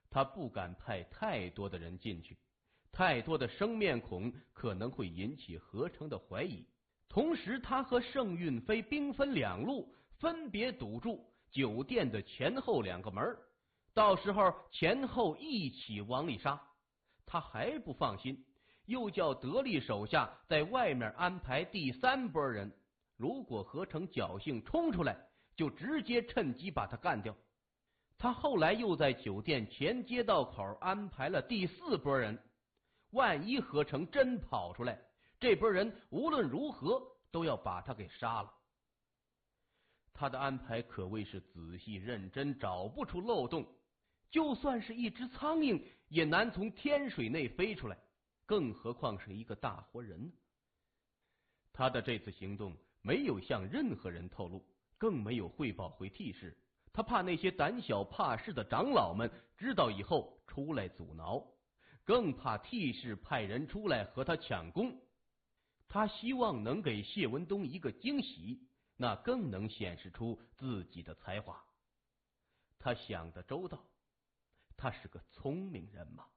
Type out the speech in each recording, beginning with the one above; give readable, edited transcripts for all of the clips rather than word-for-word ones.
他不敢派太多的人进去，太多的生面孔可能会引起何成的怀疑。同时，他和盛运飞兵分两路，分别堵住酒店的前后2个门，到时候前后一起往里杀。他还不放心，又叫得力手下在外面安排第3波人，如果何成侥幸冲出来，就直接趁机把他干掉。他后来又在酒店前街道口安排了第4波人，万一何成真跑出来，这波人无论如何都要把他给杀了。他的安排可谓是仔细认真，找不出漏洞。就算是一只苍蝇也难从天水内飞出来，更何况是一个大活人呢？他的这次行动没有向任何人透露，更没有汇报回替氏，他怕那些胆小怕事的长老们知道以后出来阻挠，更怕替氏派人出来和他抢功。他希望能给谢文东一个惊喜，那更能显示出自己的才华。他想得周到，他是个聪明人嘛。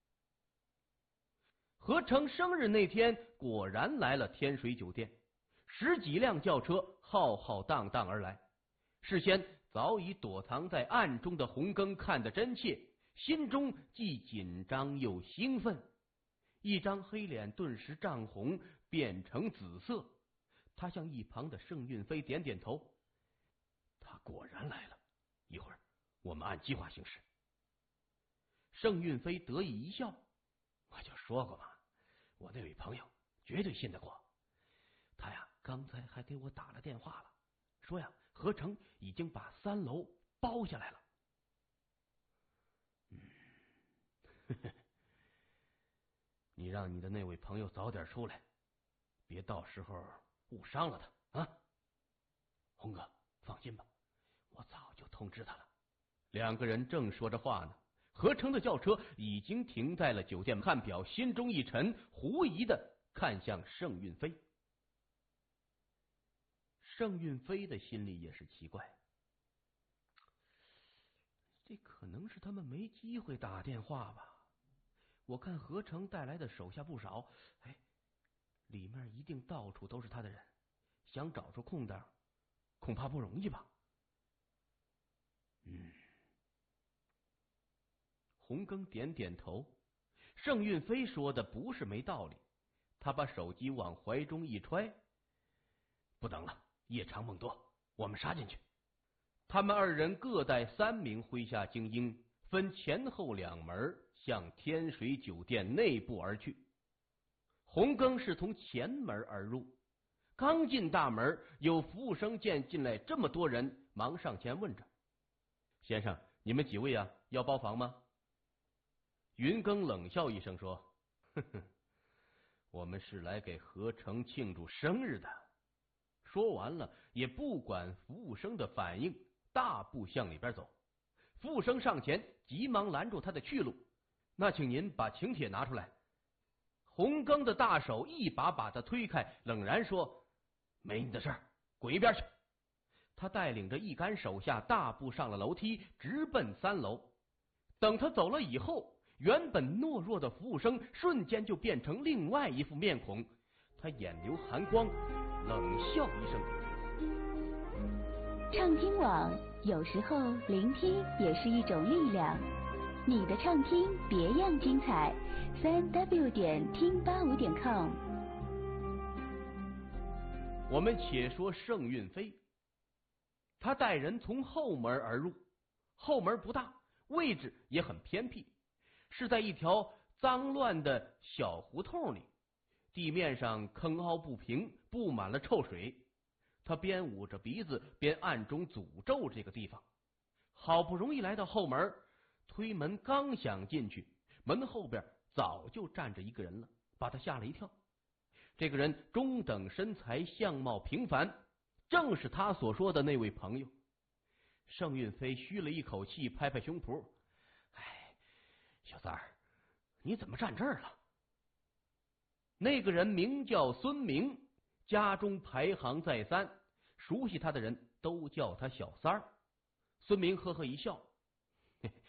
何成生日那天果然来了天水酒店，10几辆轿车浩浩荡荡而来。事先早已躲藏在暗中的洪庚看得真切，心中既紧张又兴奋，一张黑脸顿时涨红变成紫色。他向一旁的盛运飞点点头，他果然来了，一会儿我们按计划行事。盛运飞得意一笑，我就说过嘛，我那位朋友绝对信得过。他呀，刚才还给我打了电话了，说呀，何成已经把3楼包下来了。你让你的那位朋友早点出来，别到时候误伤了他啊！洪哥，放心吧，我早就通知他了。2个人正说着话呢，何成的轿车已经停在了酒店，看表，心中一沉，狐疑的看向盛运飞。盛运飞的心里也是奇怪，这可能是他们没机会打电话吧。我看何成带来的手下不少，里面一定到处都是他的人，想找出空档恐怕不容易吧。洪庚点点头，盛运飞说的不是没道理。他把手机往怀中一揣，不等了，夜长梦多，我们杀进去。他们2人各带3名麾下精英，分前后2门向天水酒店内部而去。洪庚是从前门而入，刚进大门，有服务生见进来这么多人，忙上前问着：先生，你们几位啊？要包房吗？云庚冷笑一声说：呵呵，我们是来给何成庆祝生日的。说完了，也不管服务生的反应，大步向里边走。服务生上前急忙拦住他的去路，那请您把请帖拿出来。洪庚的大手一把把他推开，冷然说：没你的事儿，滚一边去。他带领着一干手下大步上了楼梯，直奔3楼。等他走了以后，原本懦弱的服务生瞬间就变成另外一副面孔，他眼流寒光，冷笑一声。 畅听网，有时候聆听也是一种力量。你的畅听别样精彩，3w 点听85.com。 我们且说盛运飞，他带人从后门而入，后门不大，位置也很偏僻，是在一条脏乱的小胡同里，地面上坑凹不平，布满了臭水。他边捂着鼻子边暗中诅咒这个地方。好不容易来到后门，推门刚想进去，门后边早就站着一个人了，把他吓了一跳。这个人中等身材，相貌平凡，正是他所说的那位朋友。盛运飞吁了一口气，拍拍胸脯：小三儿，你怎么站这儿了？那个人名叫孙明，家中排行在3，熟悉他的人都叫他小三儿。孙明呵呵一笑：